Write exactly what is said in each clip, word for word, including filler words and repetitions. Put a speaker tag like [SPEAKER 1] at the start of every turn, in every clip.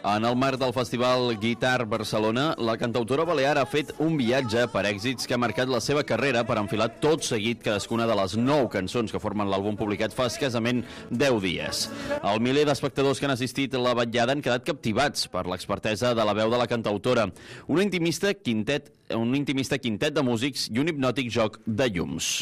[SPEAKER 1] En el marc del festival Guitar Barcelona, la cantautora balear ha fet un viatge per èxits que ha marcat la seva carrera per enfilar tot seguit cadascuna de les nou cançons que formen l'àlbum publicat fa escassament deu dies. El miler d'espectadors que han assistit a la vetllada han quedat captivats per l'expertesa de la veu de la cantautora, un intimista quintet, un intimista quintet de músics i un hipnòtic joc de llums.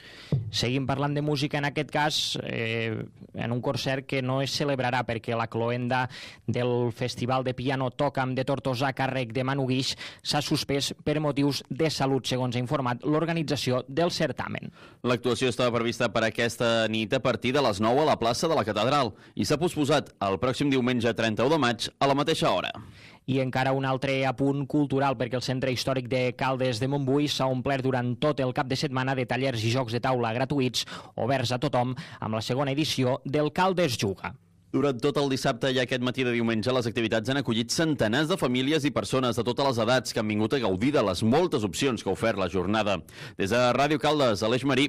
[SPEAKER 2] Seguim parlant de música, en aquest cas eh, en un concert que no es celebrarà perquè la cloenda del Festival de Piano Tocam de Tortosa a càrrec de Manu Guix s'ha suspès per motius de salut, segons ha informat l'organització del certamen.
[SPEAKER 1] L'actuació estava prevista per aquesta nit a partir de les nou a la plaça de la Catedral i s'ha posposat el pròxim diumenge trenta-u de maig a la mateixa hora.
[SPEAKER 2] I encara un altre apunt cultural, perquè el Centre Històric de Caldes de Montbui s'ha omplert durant tot el cap de setmana de tallers i jocs de taula gratuïts oberts a tothom amb la segona edició del Caldes Juga.
[SPEAKER 1] Durant tot el dissabte i aquest matí de diumenge, les activitats han acollit centenars de famílies i persones de totes les edats que han vingut a gaudir de les moltes opcions que ha ofert la jornada. Des de Ràdio Caldes, Aleix Marí.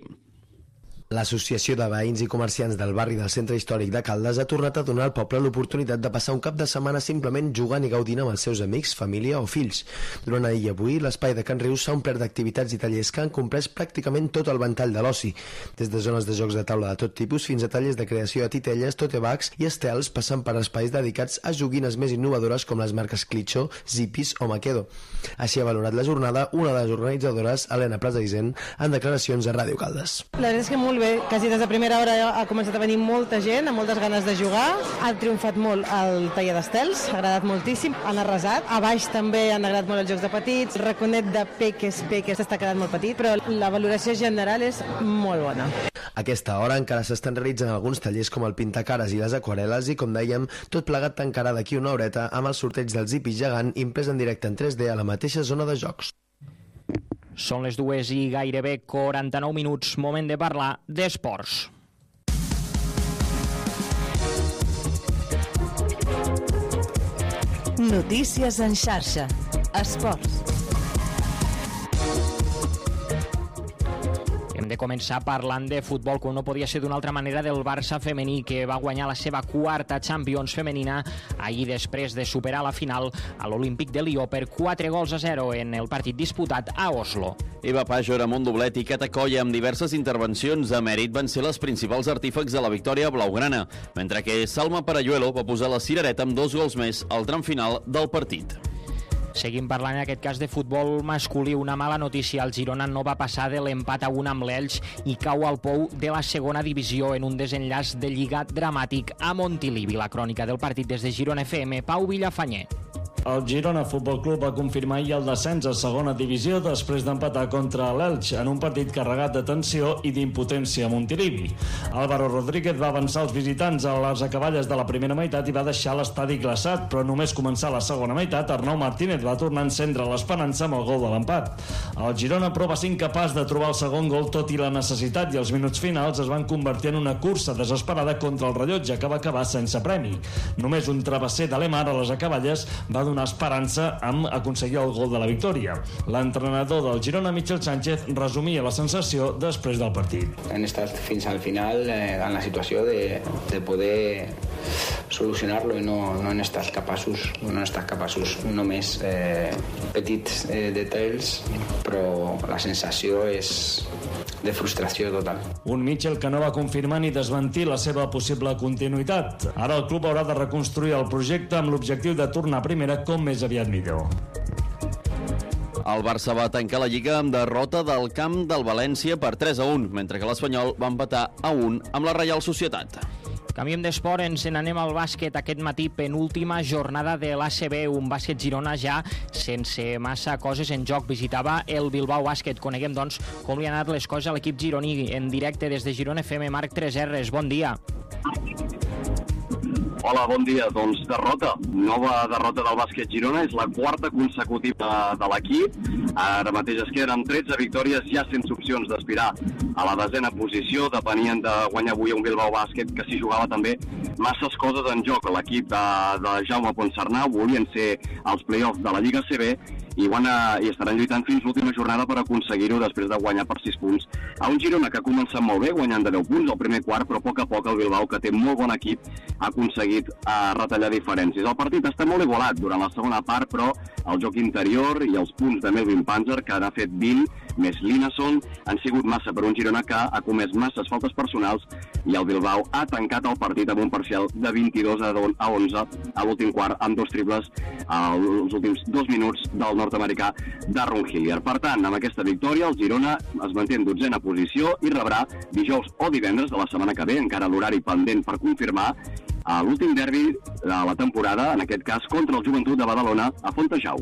[SPEAKER 3] L'Associació de Veïns i Comerciants del barri del Centre Històric de Caldes ha tornat a donar al poble l'oportunitat de passar un cap de setmana simplement jugant i gaudint amb els seus amics, família o fills. Durant ahir i avui, l'espai de Can Rius s'ha omplert d'activitats i tallers que han comprès pràcticament tot el ventall de l'oci, des de zones de jocs de taula de tot tipus fins a tallers de creació de titelles, totebags i estels, passant per espais dedicats a joguines més innovadores com les marques Clitxo, Zippis o Maquedo. Així ha valorat la jornada una de les organitzadores, Helena Plasaisent, en declaracions a Ràdio Caldes.
[SPEAKER 4] La veritat és que molt bé, quasi des de primera hora ha començat a venir molta gent, amb moltes ganes de jugar. Ha triomfat molt el taller d'estels, ha agradat moltíssim, han arrasat. A baix també han agradat molt els jocs de petits, el raconet de peques, peques està quedant molt petit, però la valoració general és molt bona.
[SPEAKER 3] A aquesta hora encara s'estan realitzant alguns tallers com el pintacares i les aquarel·les i, com dèiem, tot plegat tancarà d'aquí una horeta amb el sorteig del Zippy gegant imprès en directe en tres D a la mateixa zona de jocs.
[SPEAKER 2] Són les dues i gairebé quaranta-nou minuts, moment de parlar d'esports.
[SPEAKER 5] Notícies en xarxa. Esports.
[SPEAKER 2] Hem de començar parlant de futbol, com no podia ser d'una altra manera, del Barça femení, que va guanyar la seva quarta Champions femenina ahir després de superar la final a l'Olímpic de Lió per quatre gols a zero en el partit disputat a Oslo.
[SPEAKER 1] Eva Pajor amb un doblet i Cata Colla amb diverses intervencions a mèrit van ser les principals artífecs de la victòria blaugrana, mentre que Salma Parayuelo va posar la cirereta amb dos gols més al tram final del partit.
[SPEAKER 2] Seguim parlant en aquest cas de futbol masculí. Una mala notícia: el Girona no va passar de l'empat a un amb l'Elx i cau al pou de la segona divisió en un desenllaç de lliga dramàtic a Montilivi. La crònica del partit des de Girona F M, Pau Villafanyer.
[SPEAKER 6] El Girona Futbol Club va confirmar ahir el descens a segona divisió després d'empatar contra l'Elx en un partit carregat de tensió i d'impotència a Montilivi. Álvaro Rodríguez va avançar els visitants a les acaballes de la primera meitat i va deixar l'estadi glaçat, però només començar la segona meitat, Arnau Martínez va tornar a encendre l'esperança amb el gol de l'empat. El Girona, però, va ser incapaç de trobar el segon gol, tot i la necessitat, i els minuts finals es van convertir en una cursa desesperada contra el rellotge, que va acabar sense premi. Només un travesser de Lemar a les acaballes va donar una esperança amb aconseguir el gol de la victòria. L'entrenador del Girona, Michel Sánchez, resumia la sensació després del partit.
[SPEAKER 7] Hem estat fins al final eh, en la situació de, de poder solucionar-lo i no, no hem estat capaços no hem estat capaços només eh, petits eh, detalls, però la sensació és de frustració total.
[SPEAKER 6] Un Michel que no va confirmar ni desmentir la seva possible continuïtat. Ara el club haurà de reconstruir el projecte amb l'objectiu de tornar a primera com més aviat millor.
[SPEAKER 1] El Barça va tancar la Lliga amb derrota del camp del València per tres a un, mentre que l'Espanyol va empatar a un amb la Reial Societat.
[SPEAKER 2] Canviem d'esport, ens n'anem al bàsquet. Aquest matí, penúltima jornada de l'A C B, un bàsquet Girona ja sense massa coses en joc. Visitava el Bilbao Bàsquet. Coneguem, doncs, com li han anat les coses a l'equip gironí. En directe des de Girona F M, Marc tres erres, bon dia.
[SPEAKER 8] Hola, bon dia. Doncs derrota. Nova derrota del bàsquet Girona. És la quarta consecutiva de l'equip. Ara mateix es queden amb tretze victòries, ja sense opcions d'aspirar a la desena posició. Depenien de guanyar avui un Bilbao Bàsquet que s'hi jugava també masses coses en joc. L'equip de, de Jaume Ponsarnau volien ser els play-offs de la Lliga A C B i, van a, i estaran lluitant fins l'última jornada per aconseguir-ho després de guanyar per sis punts a un Girona que ha començat molt bé, guanyant de deu punts al primer quart, però a poc a poc el Bilbao, que té molt bon equip, ha aconseguit uh, retallar diferències. El partit està molt igualat durant la segona part, però el joc interior i els punts de Melvin Panzer, que n'ha fet vint, més Linesson, han sigut massa per un Girona que ha comès masses faltes personals i el Bilbao ha tancat el partit amb un parcial de vint-i-dos a onze a l'últim quart, amb dos triples als últims dos minuts del nord-americà Darron Hillier. Per tant, amb aquesta victòria, el Girona es manté en dotzena posició i rebrà dijous o divendres de la setmana que ve, encara l'horari pendent per confirmar, a l'últim derbi de la temporada, en aquest cas contra el Joventut de Badalona a Fontejau.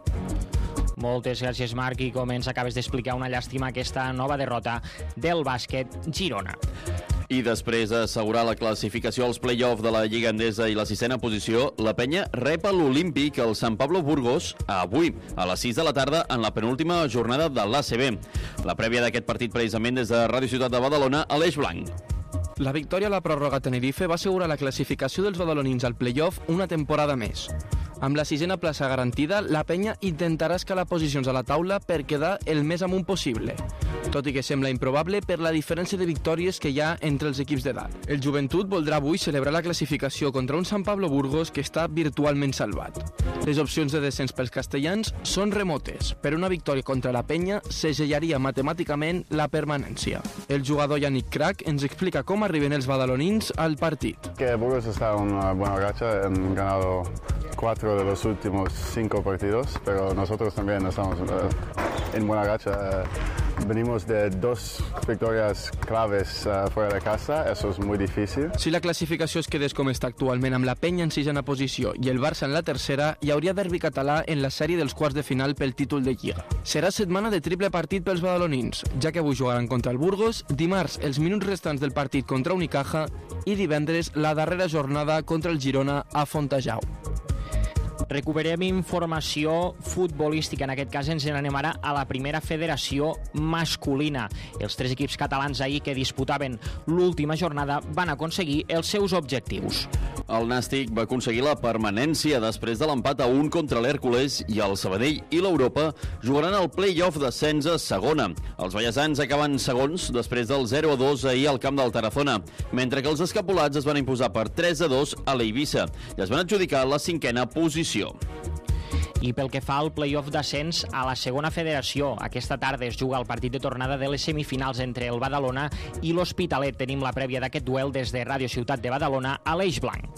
[SPEAKER 2] Moltes gràcies, Marc, i com ens acabes d'explicar, una llàstima aquesta nova derrota del bàsquet Girona.
[SPEAKER 1] I després d'assegurar la classificació als play-off de la Lliga Endesa i la sisena posició, la penya rep a l'Olímpic el Sant Pablo Burgos avui, a les sis de la tarda, en la penúltima jornada de l'A C B. La prèvia d'aquest partit, precisament des de Ràdio Ciutat de Badalona, Aleix Blanc.
[SPEAKER 9] La victòria a la pròrroga a Tenerife va assegurar la classificació dels badalonins al play-off una temporada més. Amb la sisena plaça garantida, la penya intentarà escalar posicions a la taula per quedar el més amunt possible, tot i que sembla improbable per la diferència de victòries que hi ha entre els equips de dalt. El Joventut voldrà avui celebrar la classificació contra un Sant Pablo Burgos que està virtualment salvat. Les opcions de descens pels castellans són remotes, però una victòria contra la penya segellaria matemàticament la permanència. El jugador Yannick Crac ens explica com arriben els badalonins al partit.
[SPEAKER 10] Que Burgos está en una buena racha, han ganado cuatro de los últimos cinco partidos, pero nosotros también estamos uh, en buena racha. Uh, venimos de dos victorias claves uh, fuera de casa, eso es muy difícil.
[SPEAKER 9] Si la classificació es quedés com està actualment, amb la penya en sisena posició i el Barça en la tercera, hi hauria derbi català en la sèrie dels quarts de final pel títol de Lliga. Serà setmana de triple partit pels badalonins, ja que avui jugaran contra el Burgos, dimarts els minuts restants del partit contra Unicaja i divendres la darrera jornada contra el Girona a Fontejau.
[SPEAKER 2] Recuperem informació futbolística. En aquest cas ens n'anem ara a la primera federació masculina. Els tres equips catalans ahir que disputaven l'última jornada van aconseguir els seus objectius.
[SPEAKER 1] El Nàstic va aconseguir la permanència després de l'empat a un contra l'Hèrcules i el Sabadell i l'Europa jugaran el play-off d'ascens a segona. Els ballesans acaben segons després del zero a dos ahir al camp del Tarazona, mentre que els escapulats es van imposar per tres a dos a l'Eivissa i es van adjudicar la cinquena posició.
[SPEAKER 2] I pel que fa al play-off d'ascens a la segona federació, aquesta tarda es juga el partit de tornada de les semifinals entre el Badalona i l'Hospitalet. Tenim la prèvia d'aquest duel des de Ràdio Ciutat de Badalona, Aleix Blanc.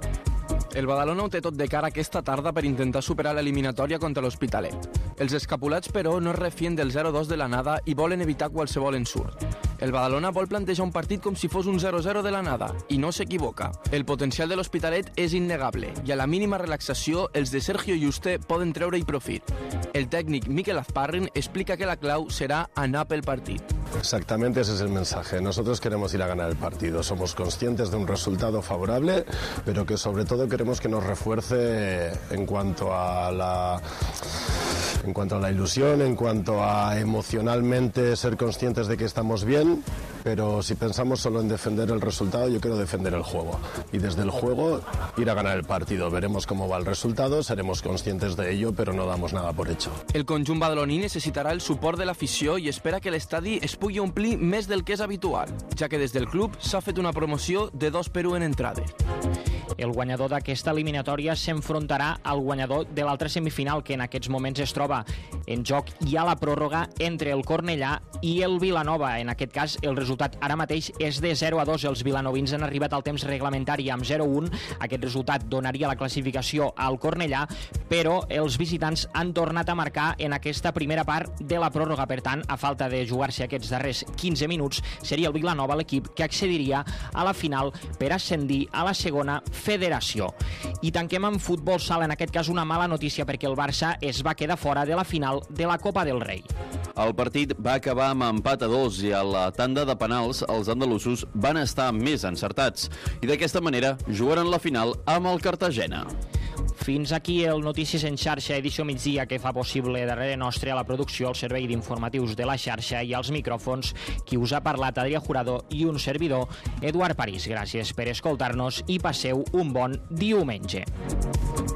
[SPEAKER 9] El Badalona ho té tot de cara aquesta tarda per intentar superar l'eliminatòria contra l'Hospitalet. Els escapulats, però, no es refien del zero a dos de l'anada i volen evitar qualsevol ensurt. El Badalona vol plantejar un partit com si fos un zero a zero de l'anada, i no s'equivoca. El potencial de l'Hospitalet és innegable, i a la mínima relaxació, els de Sergio Yuste poden treure-hi profit. El tècnic Mikel Azparrin explica que la clau serà anar pel partit.
[SPEAKER 11] Exactamente ese es el mensaje. Nosotros queremos ir a ganar el partido. Somos conscientes de un resultado favorable, pero que sobre todo queremos que nos refuerce en cuanto a la, en cuanto a la ilusión, en cuanto a emocionalmente ser conscientes de que estamos bien, pero si pensamos solo en defender el resultado, yo quiero defender el juego. Y desde el juego ir a ganar el partido. Veremos cómo va el resultado, seremos conscientes de ello, pero no damos nada por hecho.
[SPEAKER 9] El conjunt badaloní necessitarà el suport de l'afició i espera que l'estadi es pugui omplir més del que és habitual, ja que des del club s'ha fet una promoció de dos per un en entrades.
[SPEAKER 2] El guanyador d'aquesta eliminatòria s'enfrontarà al guanyador de l'altra semifinal, que en aquests moments es troba en joc i a la pròrroga entre el Cornellà i el Vilanova. En aquest cas, el resultat ara mateix és de zero a dos. Els vilanovins han arribat al temps reglamentari amb zero a un. Aquest resultat donaria la classificació al Cornellà, però els visitants han tornat a marcar en aquesta primera part de la pròrroga. Per tant, a falta de jugar-se aquests darrers quinze minuts, seria el Vilanova l'equip que accediria a la final per ascendir a la segona federació. I tanquem amb futbol sala, en aquest cas una mala notícia, perquè el Barça es va quedar fora de la final de la Copa del Rei.
[SPEAKER 1] El partit va acabar amb empat a dos i a la tanda de penals els andalusos van estar més encertats i d'aquesta manera jugaran la final amb el Cartagena.
[SPEAKER 2] Fins aquí el Notícies en xarxa, edició migdia, que fa possible darrere nostre a la producció, el servei d'informatius de la xarxa i als micròfons qui us ha parlat, Adrià Jurado, i un servidor, Eduard París. Gràcies per escoltar-nos i passeu un bon diumenge.